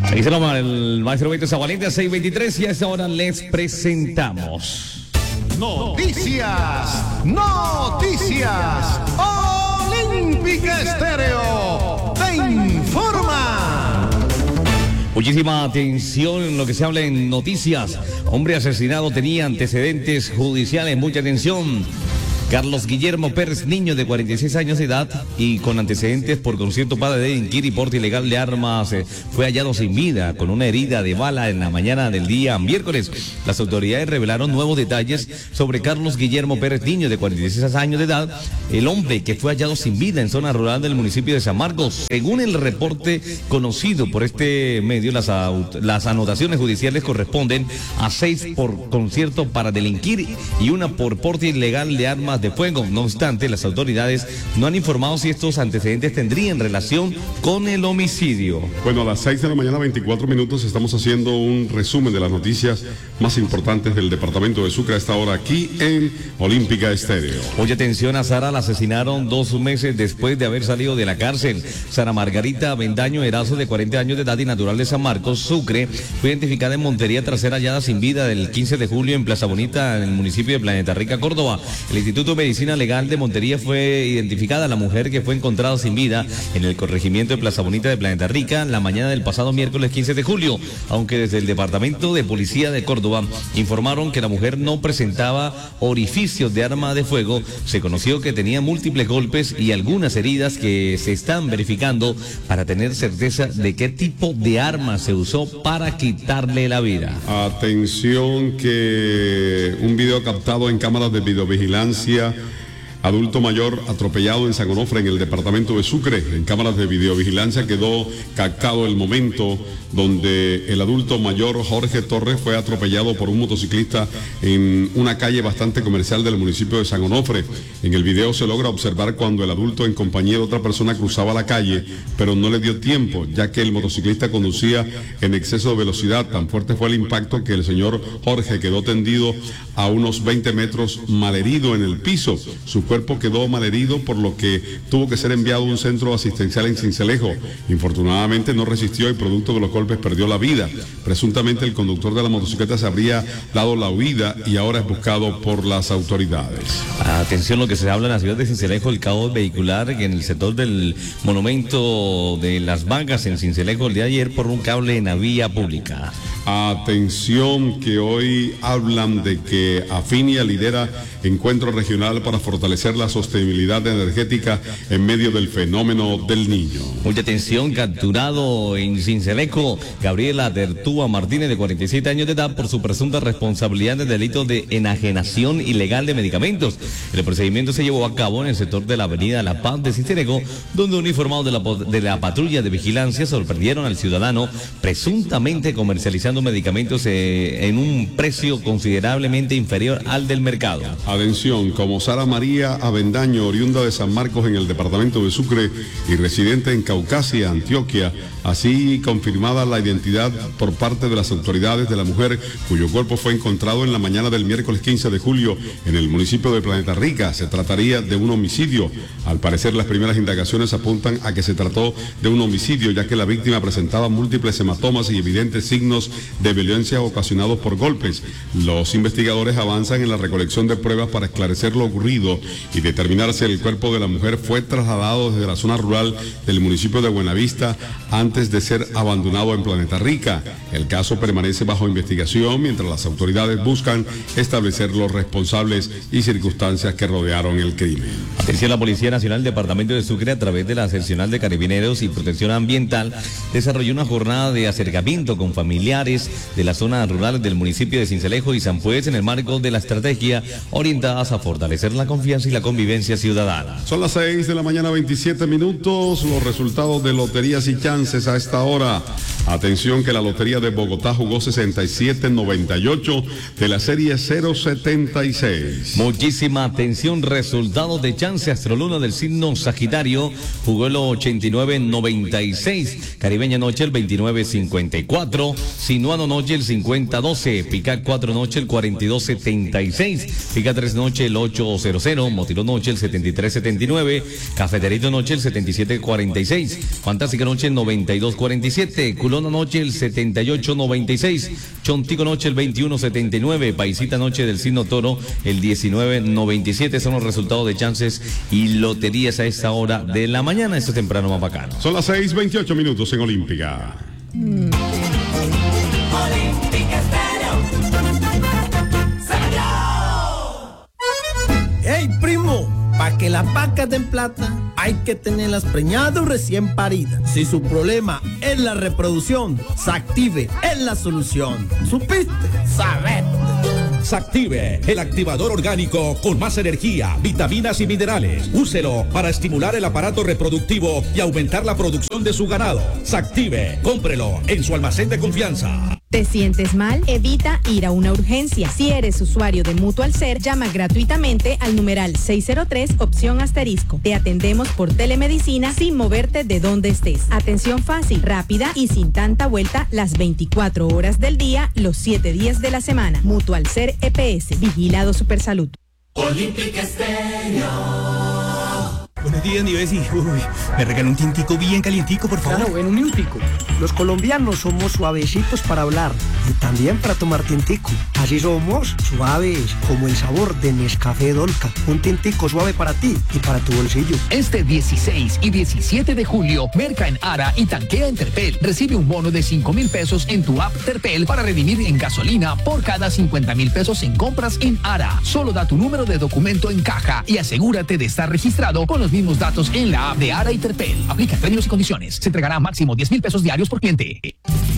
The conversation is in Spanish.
Ahí se llama el maestro Beto Zabaleta, 6:23, y a esta hora les presentamos Noticias Olímpica Estéreo te informa. Muchísima atención en lo que se habla en noticias. Hombre asesinado tenía antecedentes judiciales, mucha atención. Carlos Guillermo Pérez, niño de 46 años de edad y con antecedentes por concierto para delinquir y porte ilegal de armas, fue hallado sin vida con una herida de bala en la mañana del día miércoles. Las autoridades revelaron nuevos detalles sobre Carlos Guillermo Pérez, niño de 46 años de edad, el hombre que fue hallado sin vida en zona rural del municipio de San Marcos. Según el reporte conocido por este medio, las anotaciones judiciales corresponden a 6 por concierto para delinquir y una por porte ilegal de armas de fuego. No obstante, las autoridades no han informado si estos antecedentes tendrían relación con el homicidio. Bueno, a las 6 de la mañana, 24 minutos, estamos haciendo un resumen de las noticias más importantes del departamento de Sucre a esta hora aquí en Olímpica Estéreo. Oye, atención, a Sara la asesinaron 2 meses después de haber salido de la cárcel. Sara Margarita Avendaño Erazo, de 40 años de edad y natural de San Marcos, Sucre, fue identificada en Montería tras ser hallada sin vida el 15 de julio en Plaza Bonita, en el municipio de Planeta Rica, Córdoba. El Instituto de Medicina Legal de Montería fue identificada la mujer que fue encontrada sin vida en el corregimiento de Plaza Bonita de Planeta Rica la mañana del pasado miércoles 15 de julio, aunque desde el Departamento de Policía de Córdoba informaron que la mujer no presentaba orificios de arma de fuego. Se conoció que tenía múltiples golpes y algunas heridas que se están verificando para tener certeza de qué tipo de arma se usó para quitarle la vida. Atención, que un video captado en cámaras de videovigilancia, adulto mayor atropellado en San Onofre, en el departamento de Sucre. En cámaras de videovigilancia quedó captado el momento donde el adulto mayor Jorge Torres fue atropellado por un motociclista en una calle bastante comercial del municipio de San Onofre. En el video se logra observar cuando el adulto en compañía de otra persona cruzaba la calle, pero no le dio tiempo, ya que el motociclista conducía en exceso de velocidad. Tan fuerte fue el impacto que el señor Jorge quedó tendido a unos 20 metros malherido en el piso. Su cuerpo quedó malherido, por lo que tuvo que ser enviado a un centro asistencial en Sincelejo. Infortunadamente no resistió y producto de los golpes perdió la vida. Presuntamente el conductor de la motocicleta se habría dado la huida y ahora es buscado por las autoridades. Atención, lo que se habla en la ciudad de Sincelejo, el caos vehicular en el sector del monumento de las Vagas en Sincelejo el día de ayer por un cable en la vía pública. Atención, que hoy hablan de que Afinia lidera encuentro regional para fortalecer la sostenibilidad energética en medio del fenómeno del Niño. Mucha atención, capturado en Sincelejo Gabriela Tertúa Martínez, de 47 años de edad, por su presunta responsabilidad en el delito de enajenación ilegal de medicamentos. El procedimiento se llevó a cabo en el sector de la avenida La Paz de Sincelejo, donde uniformados de la patrulla de vigilancia sorprendieron al ciudadano presuntamente comercializando medicamentos en un precio considerablemente inferior al del mercado. Atención, como Sara María Avendaño, oriunda de San Marcos en el departamento de Sucre y residente en Caucasia, Antioquia, así confirmada la identidad por parte de las autoridades de la mujer cuyo cuerpo fue encontrado en la mañana del miércoles 15 de julio en el municipio de Planeta Rica. Se trataría de un homicidio. Al parecer, las primeras indagaciones apuntan a que se trató de un homicidio, ya que la víctima presentaba múltiples hematomas y evidentes signos de violencia ocasionados por golpes. Los investigadores avanzan en la recolección de pruebas para esclarecer lo ocurrido y determinar si el cuerpo de la mujer fue trasladado desde la zona rural del municipio de Buenavista antes de ser abandonado en Planeta Rica. El caso permanece bajo investigación mientras las autoridades buscan establecer los responsables y circunstancias que rodearon el crimen. Atención, la Policía Nacional Departamento de Sucre, a través de la Seccional de Carabineros y Protección Ambiental, desarrolló una jornada de acercamiento con familiares de la zona rural del municipio de Sincelejo y San Pues en el marco de la estrategia orientadas a fortalecer la confianza y la convivencia ciudadana. Son las 6 de la mañana, 27 minutos. Los resultados de loterías y chances a esta hora. Atención, que la Lotería de Bogotá jugó 67-98 de la serie 076. Muchísima atención, resultados de chance. Astroluna del signo Sagitario jugó el 89-96. Caribeña Noche el 29-54. Sinuano noche el 5012, Pica 4 noche el 4276, Pica 3 noche el 800, Motiló noche el 7379, Cafeterito noche el 7746, Fantástica noche el 9247, Culona noche el 7896, Chontico noche el 2179, Paisita noche del Signo Toro el 1997. Son los resultados de chances y loterías a esta hora de la mañana. Esto es temprano más bacano. Son las 6:28 minutos en Olímpica. ¡Hey, primo! Pa' que las vacas den plata, hay que tenerlas preñadas o recién paridas. Si su problema es la reproducción, Sactive es la solución. ¿Supiste? ¡Sabete! Sactive, el activador orgánico con más energía, vitaminas y minerales. Úselo para estimular el aparato reproductivo y aumentar la producción de su ganado. Sactive, cómprelo en su almacén de confianza. ¿Te sientes mal? Evita ir a una urgencia. Si eres usuario de Mutual Ser, llama gratuitamente al numeral 603 opción asterisco. Te atendemos por telemedicina sin moverte de donde estés. Atención fácil, rápida y sin tanta vuelta las 24 horas del día, los 7 días de la semana. Mutual Ser EPS, Vigilado Supersalud. Olímpica Estéreo. Buenos días, Nivesi. Uy, me regaló un tintico bien calientico, por favor. Claro, en un minutico. Los colombianos somos suavecitos para hablar y también para tomar tintico. Así somos suaves, como el sabor de Nescafé Dolca. Un tintico suave para ti y para tu bolsillo. Este 16 y 17 de julio, merca en Ara y tanquea en Terpel. Recibe un bono de 5,000 pesos en tu app Terpel para redimir en gasolina por cada 50,000 pesos en compras en Ara. Solo da tu número de documento en caja y asegúrate de estar registrado con los mismos datos en la app de Ara y Terpel. Aplica términos y condiciones. Se entregará máximo 10,000 pesos diarios por cliente.